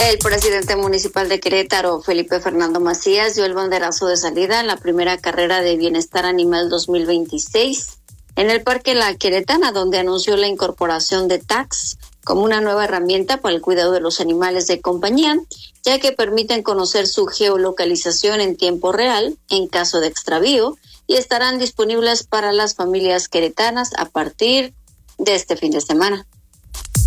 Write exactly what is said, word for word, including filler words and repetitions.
El presidente municipal de Querétaro, Felipe Fernando Macías, dio el banderazo de salida en la primera carrera de Bienestar Animal dos mil veintiséis en el Parque La Queretana, donde anunció la incorporación de tags como una nueva herramienta para el cuidado de los animales de compañía, ya que permiten conocer su geolocalización en tiempo real en caso de extravío y estarán disponibles para las familias queretanas a partir de este fin de semana.